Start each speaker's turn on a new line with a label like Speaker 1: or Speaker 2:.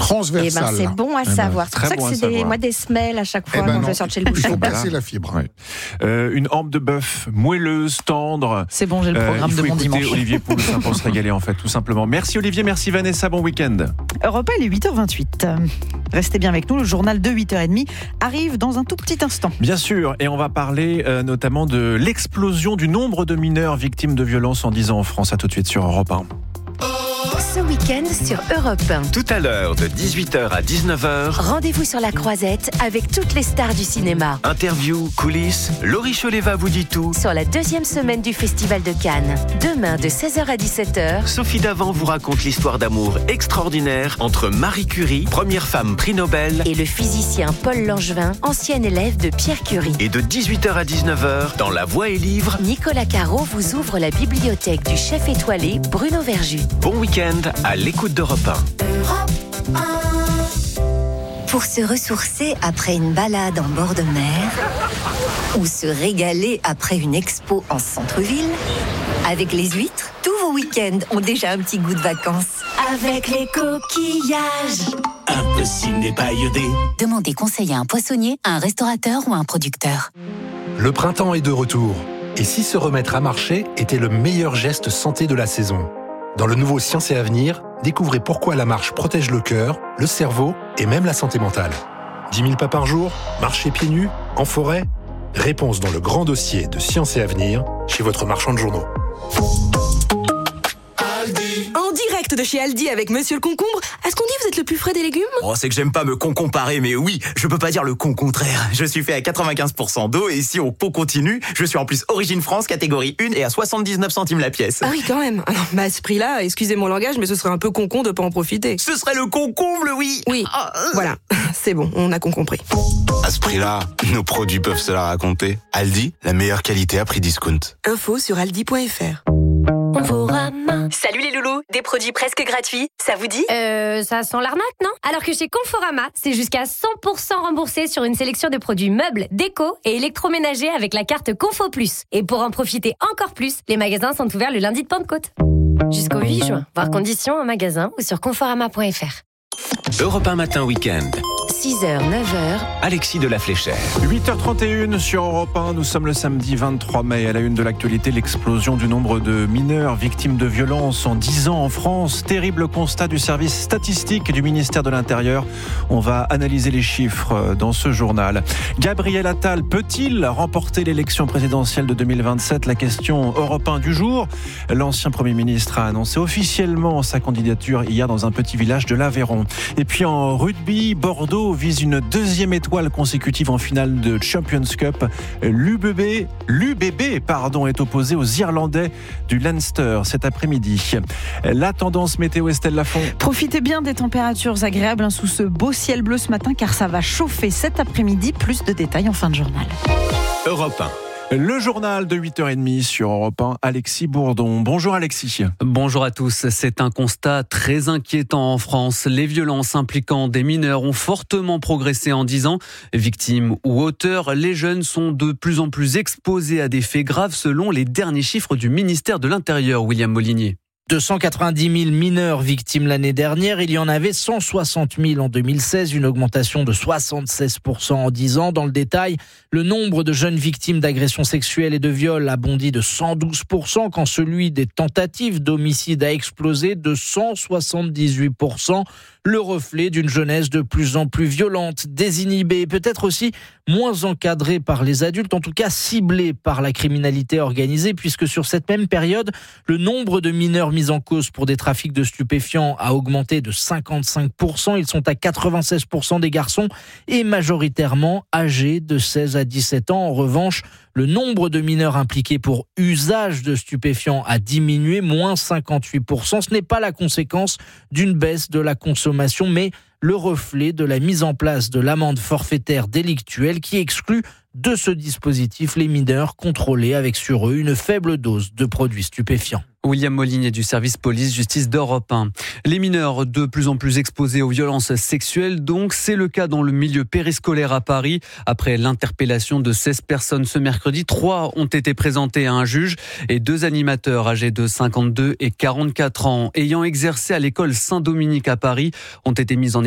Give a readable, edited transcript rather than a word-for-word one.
Speaker 1: transversale.
Speaker 2: C'est bon à savoir. C'est pour ça que c'est des semelles à chaque fois quand je sors de chez le boucher.
Speaker 1: Il faut casser la fibre.
Speaker 3: Une hampe de bœuf moelleuse, tendre.
Speaker 4: C'est bon, j'ai le programme de mon dimanche.
Speaker 3: Olivier Poulos pour se régaler en fait, tout simplement. Merci Olivier, merci Vanessa, bon week-end.
Speaker 4: Europe 1, il est 8h28. Restez bien avec nous, le journal de 8h30 arrive dans un tout petit instant.
Speaker 3: Bien sûr, et on va parler notamment de l'explosion du nombre de mineurs victimes de violences en 10 ans en France. À tout de suite sur Europe 1.
Speaker 5: Ce week-end sur Europe 1.
Speaker 6: Tout à l'heure, de 18h à 19h.
Speaker 5: Rendez-vous sur la Croisette avec toutes les stars du cinéma.
Speaker 6: Interview, coulisses, Laurie Choleva vous dit tout.
Speaker 5: Sur la 2e semaine du Festival de Cannes. Demain de 16h à 17h.
Speaker 6: Sophie Davant vous raconte l'histoire d'amour extraordinaire entre Marie Curie, première femme prix Nobel,
Speaker 5: et le physicien Paul Langevin, ancien élève de Pierre Curie.
Speaker 6: Et de 18h à 19h, dans La Voix et Livre,
Speaker 5: Nicolas Caro vous ouvre la bibliothèque du chef étoilé Bruno Verjus.
Speaker 6: Bon week-end à l'écoute d'Europe 1.
Speaker 7: Pour se ressourcer après une balade en bord de mer ou se régaler après une expo en centre-ville, avec les huîtres, tous vos week-ends ont déjà un petit goût de vacances. Avec les coquillages.
Speaker 8: Impossible n'est pas iodé.
Speaker 7: Demandez conseil à un poissonnier, à un restaurateur ou à un producteur.
Speaker 9: Le printemps est de retour. Et si se remettre à marcher était le meilleur geste santé de la saison ? Dans le nouveau Science et Avenir, découvrez pourquoi la marche protège le cœur, le cerveau et même la santé mentale. 10 000 pas par jour, marcher pieds nus, en forêt ? Réponse dans le grand dossier de Science et Avenir, chez votre marchand de journaux.
Speaker 10: En direct de chez Aldi avec Monsieur le Concombre. Est-ce qu'on dit vous êtes le plus frais des légumes ?
Speaker 8: Oh, c'est que j'aime pas me comparer, mais oui, je peux pas dire le contraire. Je suis fait à 95% d'eau et si on continue, je suis en plus Origine France, catégorie 1 et à 79 centimes la pièce.
Speaker 10: Ah oui, quand même. Alors, à ce prix-là, excusez mon langage, mais ce serait un peu con de pas en profiter.
Speaker 8: Ce serait le concombre, oui.
Speaker 10: Oui, voilà, c'est bon, on a compris.
Speaker 11: À ce prix-là, nos produits peuvent se la raconter. Aldi, la meilleure qualité à prix discount.
Speaker 10: Info sur aldi.fr.
Speaker 12: Salut les loulous, des produits presque gratuits, ça vous dit ?
Speaker 13: Ça sent l'arnaque, non ? Alors que chez Conforama, c'est jusqu'à 100% remboursé sur une sélection de produits meubles, déco et électroménagers avec la carte Confo Plus. Et pour en profiter encore plus, les magasins sont ouverts le lundi de Pentecôte. Jusqu'au 8 juin, voir conditions en magasin ou sur conforama.fr.
Speaker 6: Europe 1 matin week-end.
Speaker 5: 6h, 9h.
Speaker 6: Alexis de la Fléchère.
Speaker 3: 8h31 sur Europe 1, nous sommes le samedi 23 mai. À la une de l'actualité, l'explosion du nombre de mineurs victimes de violences en 10 ans en France. Terrible constat du service statistique du ministère de l'Intérieur. On va analyser les chiffres dans ce journal. Gabriel Attal peut-il remporter l'élection présidentielle de 2027 ? La question Europe 1 du jour. L'ancien Premier ministre a annoncé officiellement sa candidature hier dans un petit village de l'Aveyron. Et puis en rugby, Bordeaux vise une 2e étoile consécutive en finale de Champions Cup. L'UBB est opposé aux Irlandais du Leinster cet après-midi. La tendance météo, Estelle Lafont.
Speaker 4: Profitez bien des températures agréables sous ce beau ciel bleu ce matin car ça va chauffer cet après-midi. Plus de détails en fin de journal.
Speaker 6: Europe 1.
Speaker 3: Le journal de 8h30 sur Europe 1, Alexis Bourdon. Bonjour Alexis.
Speaker 14: Bonjour à tous. C'est un constat très inquiétant en France. Les violences impliquant des mineurs ont fortement progressé en 10 ans. Victimes ou auteurs, les jeunes sont de plus en plus exposés à des faits graves selon les derniers chiffres du ministère de l'Intérieur, William Molinier.
Speaker 15: 290 000 mineurs victimes l'année dernière, il y en avait 160 000 en 2016, une augmentation de 76% en 10 ans. Dans le détail, le nombre de jeunes victimes d'agressions sexuelles et de viols a bondi de 112%, quand celui des tentatives d'homicide a explosé de 178%. Le reflet d'une jeunesse de plus en plus violente, désinhibée, peut-être aussi moins encadrée par les adultes, en tout cas ciblée par la criminalité organisée, puisque sur cette même période, le nombre de mineurs mis en cause pour des trafics de stupéfiants a augmenté de 55%. Ils sont à 96% des garçons et majoritairement âgés de 16 à 17 ans. En revanche, le nombre de mineurs impliqués pour usage de stupéfiants a diminué, moins 58%. Ce n'est pas la conséquence d'une baisse de la consommation, mais le reflet de la mise en place de l'amende forfaitaire délictuelle qui exclut de ce dispositif les mineurs contrôlés avec sur eux une faible dose de produits stupéfiants.
Speaker 14: William Molinier du service police-justice d'Europe 1. Les mineurs de plus en plus exposés aux violences sexuelles, donc c'est le cas dans le milieu périscolaire à Paris. Après l'interpellation de 16 personnes ce mercredi, 3 ont été présentés à un juge et 2 animateurs âgés de 52 et 44 ans ayant exercé à l'école Saint-Dominique à Paris ont été mis en